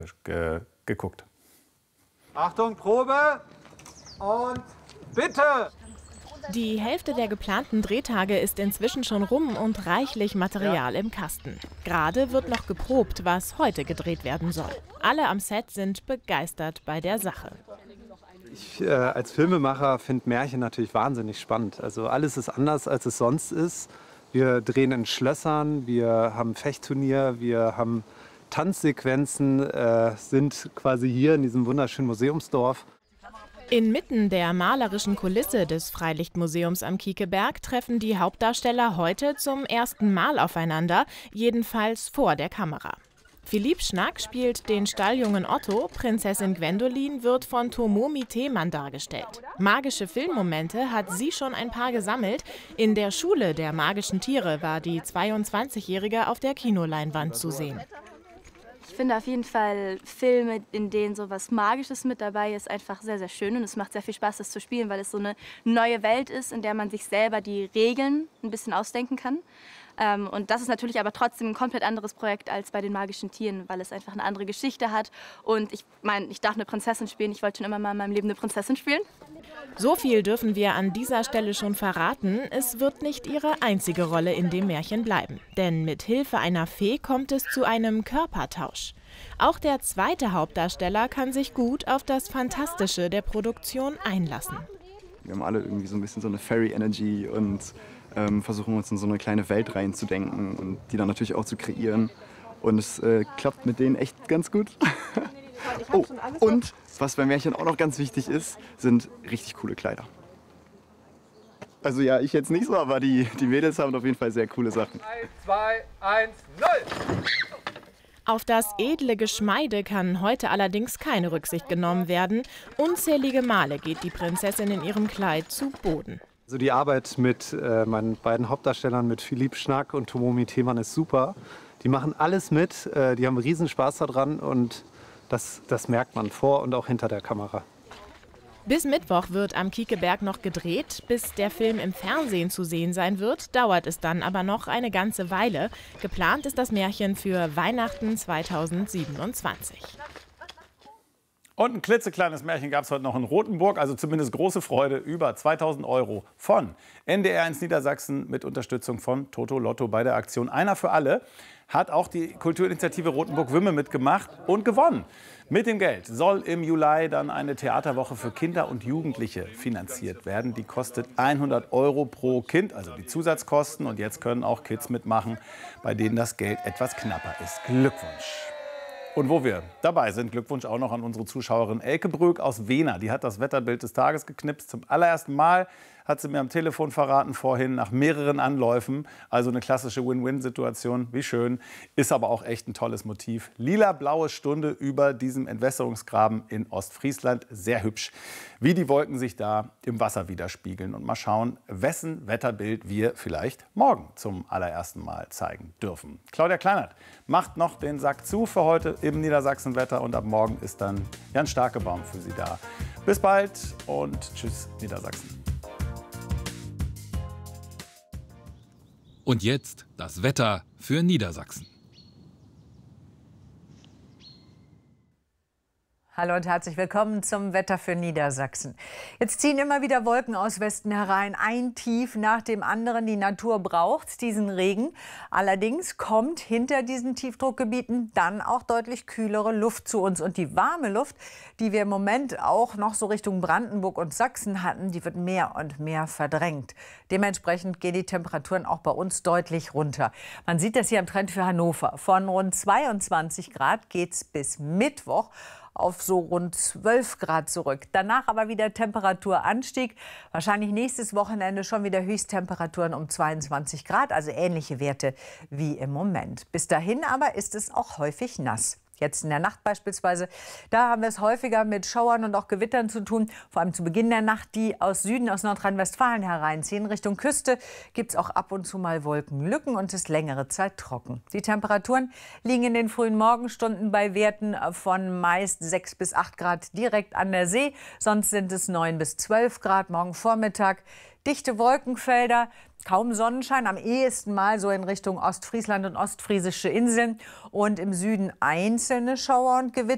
geguckt. Achtung, Probe und bitte! Die Hälfte der geplanten Drehtage ist inzwischen schon rum und reichlich Material im Kasten. Gerade wird noch geprobt, was heute gedreht werden soll. Alle am Set sind begeistert bei der Sache. Ich als Filmemacher finde Märchen natürlich wahnsinnig spannend. Also alles ist anders, als es sonst ist. Wir drehen in Schlössern, wir haben Fechtturnier, wir haben Tanzsequenzen, sind quasi hier in diesem wunderschönen Museumsdorf. Inmitten der malerischen Kulisse des Freilichtmuseums am Kiekeberg treffen die Hauptdarsteller heute zum ersten Mal aufeinander, jedenfalls vor der Kamera. Philipp Schnack spielt den Stalljungen Otto, Prinzessin Gwendolin wird von Tomomi Themann dargestellt. Magische Filmmomente hat sie schon ein paar gesammelt. In der Schule der magischen Tiere war die 22-Jährige auf der Kinoleinwand zu sehen. Ich finde auf jeden Fall Filme, in denen so was Magisches mit dabei ist, einfach sehr, sehr schön. Und es macht sehr viel Spaß, das zu spielen, weil es so eine neue Welt ist, in der man sich selber die Regeln ein bisschen ausdenken kann. Und das ist natürlich aber trotzdem ein komplett anderes Projekt als bei den magischen Tieren, weil es einfach eine andere Geschichte hat. Und ich meine, ich darf eine Prinzessin spielen. Ich wollte schon immer mal in meinem Leben eine Prinzessin spielen. So viel dürfen wir an dieser Stelle schon verraten. Es wird nicht ihre einzige Rolle in dem Märchen bleiben. Denn mit Hilfe einer Fee kommt es zu einem Körpertausch. Auch der zweite Hauptdarsteller kann sich gut auf das Fantastische der Produktion einlassen. Wir haben alle irgendwie so ein bisschen so eine Fairy-Energy und versuchen uns in so eine kleine Welt reinzudenken und die dann natürlich auch zu kreieren. Und es klappt mit denen echt ganz gut. Oh, und was bei Märchen auch noch ganz wichtig ist, sind richtig coole Kleider. Also ja, ich jetzt nicht so, aber die Mädels haben auf jeden Fall sehr coole Sachen. 3, 2, 1, 0! Auf das edle Geschmeide kann heute allerdings keine Rücksicht genommen werden. Unzählige Male geht die Prinzessin in ihrem Kleid zu Boden. Also die Arbeit mit meinen beiden Hauptdarstellern, mit Philipp Schnack und Tomomi Themann, ist super. Die machen alles mit, die haben riesen Spaß daran und das merkt man vor und auch hinter der Kamera. Bis Mittwoch wird am Kiekeberg noch gedreht. Bis der Film im Fernsehen zu sehen sein wird, dauert es dann aber noch eine ganze Weile. Geplant ist das Märchen für Weihnachten 2027. Und ein klitzekleines Märchen gab es heute noch in Rothenburg, also zumindest große Freude, über 2.000 € von NDR1 Niedersachsen mit Unterstützung von Toto Lotto bei der Aktion Einer für alle. Hat auch die Kulturinitiative Rothenburg-Wimme mitgemacht und gewonnen. Mit dem Geld soll im Juli dann eine Theaterwoche für Kinder und Jugendliche finanziert werden. Die kostet 100 € pro Kind, also die Zusatzkosten. Und jetzt können auch Kids mitmachen, bei denen das Geld etwas knapper ist. Glückwunsch! Und wo wir dabei sind, Glückwunsch auch noch an unsere Zuschauerin Elke Bröck aus Wehner. Die hat das Wetterbild des Tages geknipst. Zum allerersten Mal hat sie mir am Telefon verraten vorhin, nach mehreren Anläufen. Also eine klassische Win-Win-Situation. Wie schön. Ist aber auch echt ein tolles Motiv. Lila-blaue Stunde über diesem Entwässerungsgraben in Ostfriesland. Sehr hübsch, wie die Wolken sich da im Wasser widerspiegeln. Und mal schauen, wessen Wetterbild wir vielleicht morgen zum allerersten Mal zeigen dürfen. Claudia Kleinert macht noch den Sack zu für heute im Niedersachsenwetter. Und ab morgen ist dann Jan Starkebaum für Sie da. Bis bald und tschüss Niedersachsen. Und jetzt das Wetter für Niedersachsen. Hallo und herzlich willkommen zum Wetter für Niedersachsen. Jetzt ziehen immer wieder Wolken aus Westen herein, ein Tief nach dem anderen. Die Natur braucht diesen Regen. Allerdings kommt hinter diesen Tiefdruckgebieten dann auch deutlich kühlere Luft zu uns. Und die warme Luft, die wir im Moment auch noch so Richtung Brandenburg und Sachsen hatten, die wird mehr und mehr verdrängt. Dementsprechend gehen die Temperaturen auch bei uns deutlich runter. Man sieht das hier am Trend für Hannover. Von rund 22 Grad geht es bis Mittwoch auf so rund 12 Grad zurück. Danach aber wieder Temperaturanstieg. Wahrscheinlich nächstes Wochenende schon wieder Höchsttemperaturen um 22 Grad, also ähnliche Werte wie im Moment. Bis dahin aber ist es auch häufig nass. Jetzt in der Nacht beispielsweise, da haben wir es häufiger mit Schauern und auch Gewittern zu tun. Vor allem zu Beginn der Nacht, die aus Süden, aus Nordrhein-Westfalen hereinziehen. Richtung Küste gibt es auch ab und zu mal Wolkenlücken und ist längere Zeit trocken. Die Temperaturen liegen in den frühen Morgenstunden bei Werten von meist 6 bis 8 Grad direkt an der See. Sonst sind es 9 bis 12 Grad morgen Vormittag. Dichte Wolkenfelder. Kaum Sonnenschein, am ehesten mal so in Richtung Ostfriesland und ostfriesische Inseln und im Süden einzelne Schauer und Gewitter.